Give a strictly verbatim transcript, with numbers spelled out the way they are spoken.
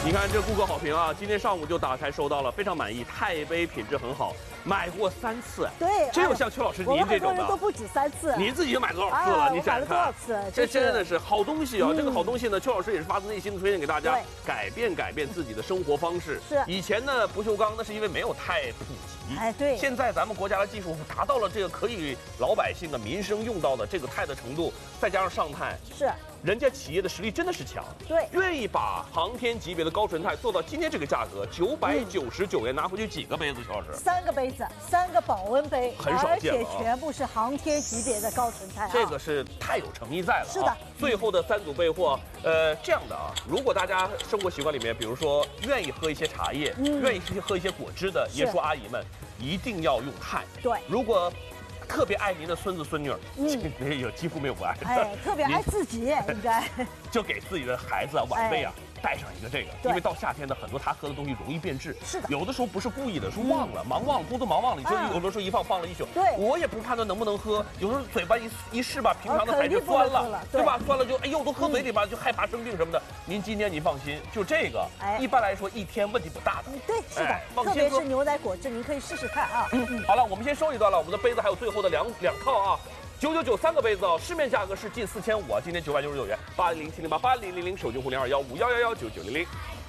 你看这顾客好评啊，今天上午就打开收到了，非常满意，钛杯品质很好，买过三次。 对， 真有像邱老师您这种的， 都不止三次。 您自己买多少次了？你想想看，这真的是好东西啊！这个好东西呢，邱老师也是发自内心的推荐给大家，改变改变自己的生活方式。 是。 以前呢，不锈钢那是因为没有太普及。 哎，对。 现在咱们国家的技术达到了这个可以老百姓的民生用到的这个钛的程度，再加上上钛。 是。 人家企业的实力真的是强， 对， 愿意把航天级别的高纯钛做到今天这个价格，九百九十九元拿回去几个杯子，邱老师？ 三个杯子，三个保温杯， 很少见了， 而且全部是航天级别的高纯钛、啊， 这个是太有诚意在了、啊。 是的， 最后的三组备货，呃，这样的啊，如果大家生活习惯里面，比如说愿意喝一些茶叶，嗯、愿意喝一些果汁的爷叔阿姨们，一定要用钛。 对， 如果特别爱您的孙子孙女儿，嗯，有几乎没有不爱的。 哎，特别爱自己应该， 就给自己的孩子啊、晚辈啊。哎带上一个这个，因为到夏天呢，很多他喝的东西容易变质。 是的， 有的时候不是故意的，是忘了，忙忘了，工作忙忘了，你就有的时候一放放了一宿。 对， 我也不判断能不能喝，有时候嘴巴一一试吧，平常的还是酸了，对吧？酸了就哎呦，都喝嘴里吧，就害怕生病什么的。您今天您放心，就这个，一般来说一天问题不大的。 对，是的，特别是牛奶果汁，您可以试试看啊。 嗯，好了，我们先收一段了，我们的杯子还有最后的两两套啊。九九九三个杯子哦，市面价格是近四千五啊，今天九百九十九元，八零零七零八八零零零手机户零二幺五幺幺幺九九零零。